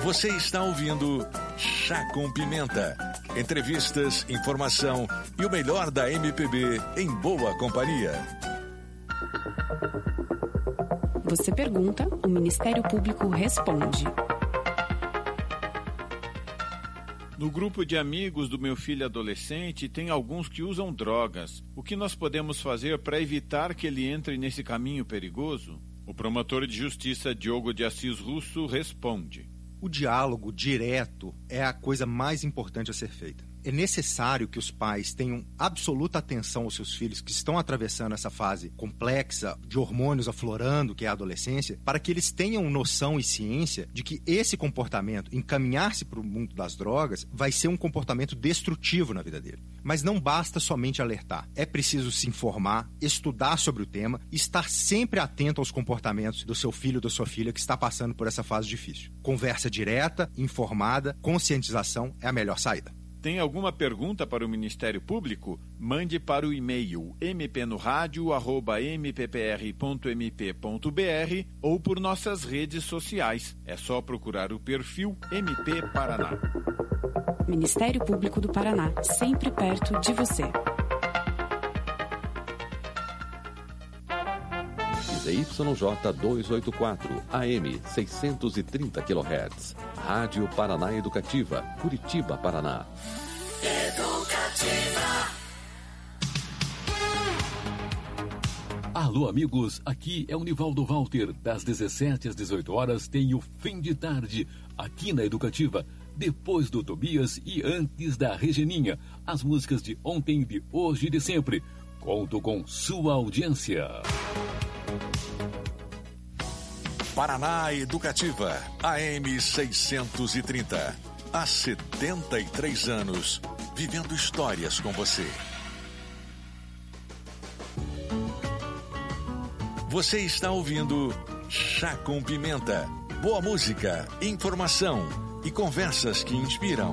Você está ouvindo Chá com Pimenta. Entrevistas, informação e o melhor da MPB em boa companhia. Você pergunta, o Ministério Público responde. No grupo de amigos do meu filho adolescente, tem alguns que usam drogas. O que nós podemos fazer para evitar que ele entre nesse caminho perigoso? O promotor de justiça Diogo de Assis Russo responde. O diálogo direto é a coisa mais importante a ser feita. É necessário que os pais tenham absoluta atenção aos seus filhos que estão atravessando essa fase complexa de hormônios aflorando, que é a adolescência, para que eles tenham noção e ciência de que esse comportamento, encaminhar-se para o mundo das drogas, vai ser um comportamento destrutivo na vida dele. Mas não basta somente alertar. É preciso se informar, estudar sobre o tema e estar sempre atento aos comportamentos do seu filho ou da sua filha que está passando por essa fase difícil. Conversa direta, informada, conscientização é a melhor saída. Tem alguma pergunta para o Ministério Público? Mande para o e-mail mpnoradio@mppr.mp.br ou por nossas redes sociais. É só procurar o perfil MP Paraná. Ministério Público do Paraná, sempre perto de você. ZYJ 284, AM 630 kHz. Rádio Paraná Educativa, Curitiba, Paraná. Educativa. Alô, amigos, aqui é o Nivaldo Walter. Das 17 às 18 horas tem o Fim de Tarde, aqui na Educativa. Depois do Tobias e antes da Regeninha. As músicas de ontem, de hoje e de sempre. Conto com sua audiência. Paraná Educativa, AM 630. Há 73 anos, vivendo histórias com você. Você está ouvindo Chá com Pimenta. Boa música, informação e conversas que inspiram.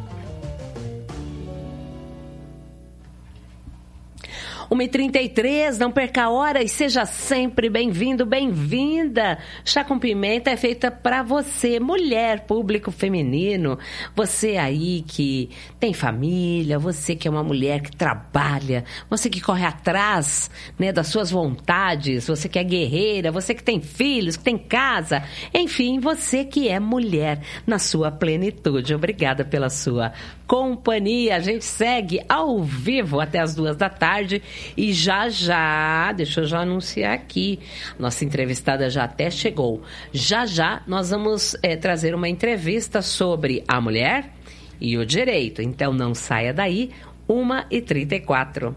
1h33, não perca a hora e seja sempre bem-vindo, bem-vinda. Chá com Pimenta é feita para você, mulher, público feminino. Você aí que tem família, você que é uma mulher que trabalha, você que corre atrás, né, das suas vontades, você que é guerreira, você que tem filhos, que tem casa. Enfim, você que é mulher na sua plenitude. Obrigada pela sua companhia. A gente segue ao vivo até as 14h. E já, deixa eu já anunciar aqui, nossa entrevistada já até chegou. Já nós vamos trazer uma entrevista sobre a mulher e o direito. Então não saia daí, 1h34.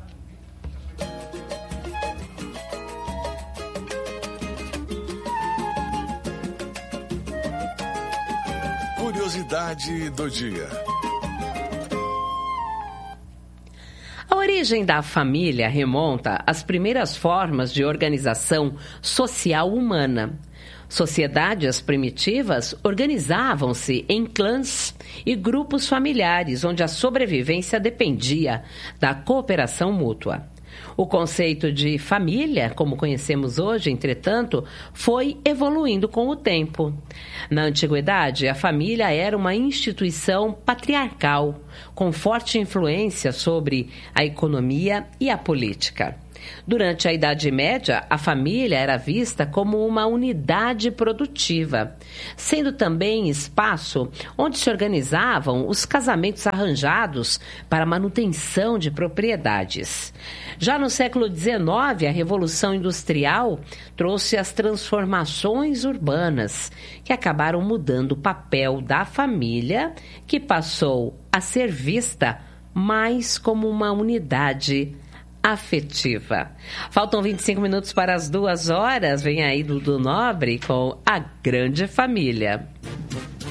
Curiosidade do dia. A origem da família remonta às primeiras formas de organização social humana. Sociedades primitivas organizavam-se em clãs e grupos familiares, onde a sobrevivência dependia da cooperação mútua. O conceito de família, como conhecemos hoje, entretanto, foi evoluindo com o tempo. Na antiguidade, a família era uma instituição patriarcal, com forte influência sobre a economia e a política. Durante a Idade Média, a família era vista como uma unidade produtiva, sendo também espaço onde se organizavam os casamentos arranjados para manutenção de propriedades. Já no século XIX, a Revolução Industrial trouxe as transformações urbanas, que acabaram mudando o papel da família, que passou a ser vista mais como uma unidade afetiva. Faltam 25 minutos para as 2h. Vem aí Dudu Nobre com A Grande Família.